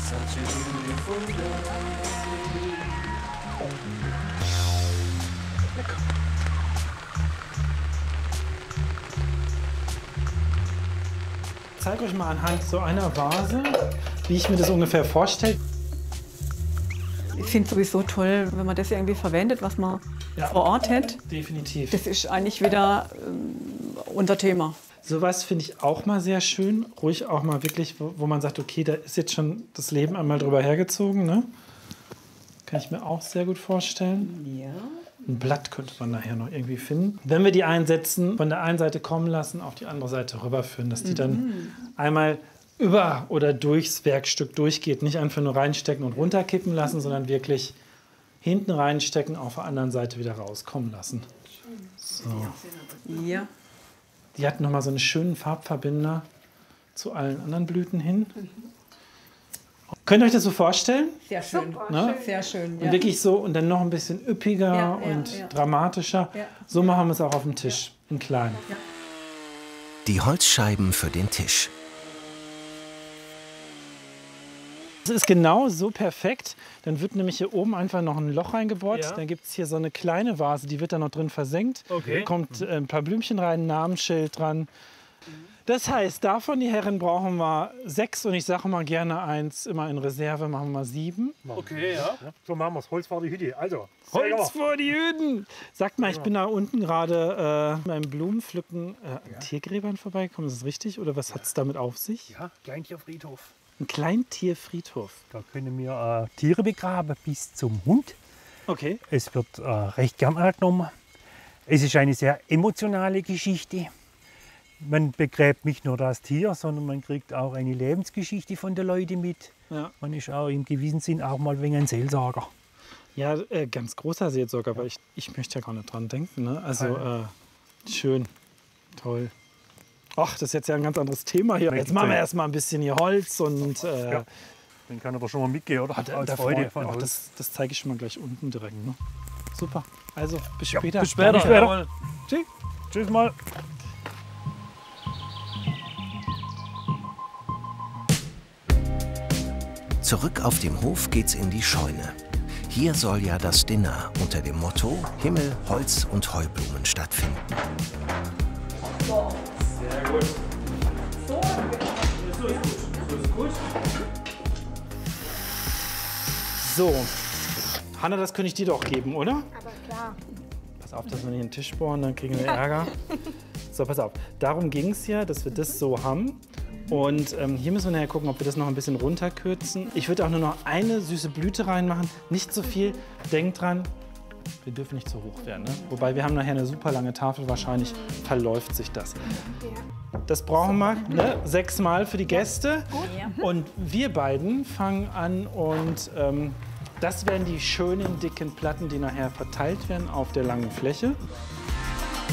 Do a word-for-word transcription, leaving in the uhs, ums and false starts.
Ich zeige euch mal anhand so einer Vase, wie ich mir das ungefähr vorstelle. Ich finde es sowieso toll, wenn man das irgendwie verwendet, was man ja vor Ort hat. Definitiv. Das ist eigentlich wieder ähm, unser Thema. Sowas finde ich auch mal sehr schön. Ruhig auch mal wirklich, wo, wo man sagt, okay, da ist jetzt schon das Leben einmal drüber hergezogen. Ne? Kann ich mir auch sehr gut vorstellen. Ja. Ein Blatt könnte man nachher noch irgendwie finden. Wenn wir die einsetzen, von der einen Seite kommen lassen, auf die andere Seite rüberführen, dass die dann mhm. einmal über oder durchs Werkstück durchgeht. Nicht einfach nur reinstecken und runterkippen lassen, sondern wirklich hinten reinstecken, auf der anderen Seite wieder rauskommen lassen. So. Ja. Die hat nochmal so einen schönen Farbverbinder zu allen anderen Blüten hin. Könnt ihr euch das so vorstellen? Sehr schön. Super, ne? Sehr schön. Ja. Und wirklich so und dann noch ein bisschen üppiger ja, und ja, ja. dramatischer. Ja. So machen wir es auch auf dem Tisch, in klein. Ja. Die Holzscheiben für den Tisch. Das ist genau so perfekt. Dann wird nämlich hier oben einfach noch ein Loch reingebohrt. Ja. Dann gibt es hier so eine kleine Vase, die wird da noch drin versenkt. Okay. Kommt äh, ein paar Blümchen rein, ein Namensschild dran. Das heißt, davon, die Herren, brauchen wir sechs und ich sage mal gerne eins, immer in Reserve machen wir sieben. Okay, ja. ja. So machen wir es. Holz vor die Hütte. Also, Holz vor die Hütten! Sagt mal, ich bin da unten gerade äh, beim Blumenpflücken äh, an ja. Tiergräbern vorbeigekommen. Ist das richtig? Oder was ja. hat es damit auf sich? Ja, Kleintierfriedhof. Ein Kleintierfriedhof. Da können wir äh, Tiere begraben bis zum Hund. Okay. Es wird äh, recht gern angenommen. Es ist eine sehr emotionale Geschichte. Man begräbt nicht nur das Tier, sondern man kriegt auch eine Lebensgeschichte von den Leuten mit. Ja. Man ist auch im gewissen Sinn auch mal wegen ein Seelsorger. Ja, äh, ganz großer Seelsorger, aber ich, ich möchte ja gar nicht dran denken. Ne? Also äh, schön, toll. Ach, das ist jetzt ja ein ganz anderes Thema hier. Jetzt machen wir erstmal ein bisschen hier Holz und. Äh, ja. Den kann aber schon mal mitgehen, oder? Ah, da, da Freude von Holz. Das, das zeige ich schon mal gleich unten direkt. Ne? Super. Also bis später. Ja, bis später. Bis später. Tschüss. Tschüss mal. Zurück auf dem Hof geht's in die Scheune. Hier soll ja das Dinner unter dem Motto Himmel, Holz und Heublumen stattfinden. Sehr gut. So ist gut. So ist gut. So, Hanna, das könnte ich dir doch geben, oder? Aber klar. Pass auf, dass wir nicht den Tisch bohren, dann kriegen wir Ärger. So, pass auf. Darum ging es ja, dass wir das so haben. Und ähm, hier müssen wir nachher gucken, ob wir das noch ein bisschen runterkürzen. Ich würde auch nur noch eine süße Blüte reinmachen, nicht zu viel. Denkt dran, wir dürfen nicht zu hoch werden. Ne? Wobei wir haben nachher eine super lange Tafel, wahrscheinlich verläuft sich das. Das brauchen wir ne? sechsmal für die Gäste. Und wir beiden fangen an und ähm, das werden die schönen dicken Platten, die nachher verteilt werden auf der langen Fläche.